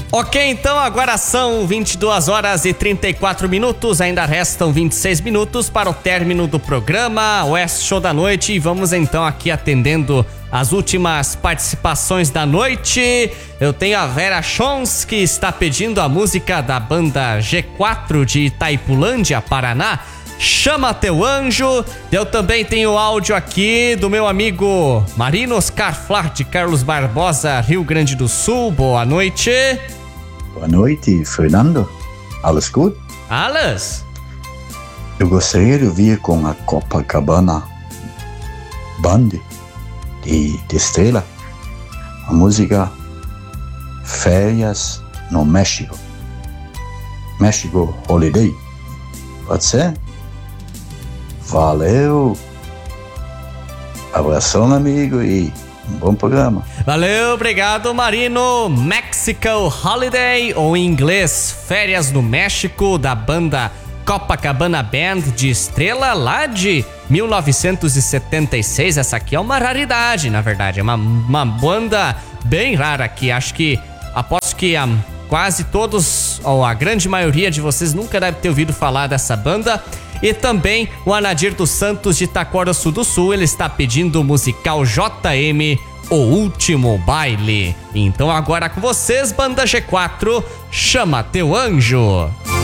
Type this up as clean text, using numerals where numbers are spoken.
Ok, então agora são 22 horas e 34 minutos, ainda restam 26 minutos para o término do programa Oeste Show da Noite e vamos então aqui atendendo as últimas participações da noite. Eu tenho a Vera Chons, que está pedindo a música da banda G4 de Itaipulândia, Paraná, Chama Teu Anjo. Eu também tenho áudio aqui do meu amigo Marino Oscar Flá, de Carlos Barbosa, Rio Grande do Sul. Boa noite. Boa noite, Fernando. Alles gut? Alles. Eu gostaria de ouvir com a Copacabana Band de Estrela a música Férias no México. México Holiday. Pode ser? Valeu. Abração, amigo, e um bom programa. Valeu, obrigado, Marino. Mexico Holiday, ou em inglês, Férias no México, da banda Copacabana Band de Estrela, lá de 1976. Essa aqui é uma raridade, na verdade. É uma banda bem rara aqui. Acho que, aposto que quase todos, ou a grande maioria de vocês nunca deve ter ouvido falar dessa banda. E também o Anadir dos Santos de Taquaraçu do Sul, ele está pedindo o musical JM, O Último Baile. Então agora com vocês, banda G4, Chama Teu Anjo.